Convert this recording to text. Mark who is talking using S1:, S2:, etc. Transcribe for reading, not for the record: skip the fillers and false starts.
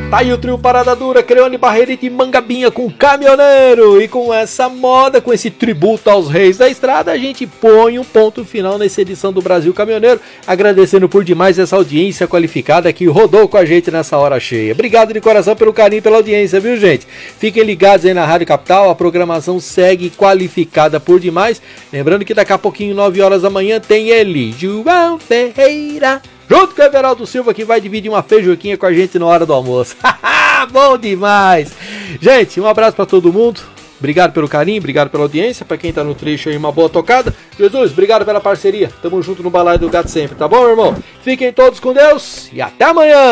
S1: Tá aí o trio Parada Dura, Creone Barreirita e Mangabinha com Caminhoneiro. E com essa moda, com esse tributo aos reis da estrada, a gente põe um ponto final nessa edição do Brasil Caminhoneiro, agradecendo por demais essa audiência qualificada que rodou com a gente nessa hora cheia. Obrigado de coração pelo carinho, pela audiência, viu, gente? Fiquem ligados aí na Rádio Capital, a programação segue qualificada por demais. Lembrando que daqui a pouquinho, 9 horas da manhã, tem ele, João Ferreira, junto com o Everaldo Silva, que vai dividir uma feijoquinha com a gente na hora do almoço. Bom demais! Gente, um abraço pra todo mundo. Obrigado pelo carinho, obrigado pela audiência. Pra quem tá no trecho aí, uma boa tocada. Jesus, obrigado pela parceria. Tamo junto no Balaio do Gato sempre, tá bom, irmão? Fiquem todos com Deus e até amanhã!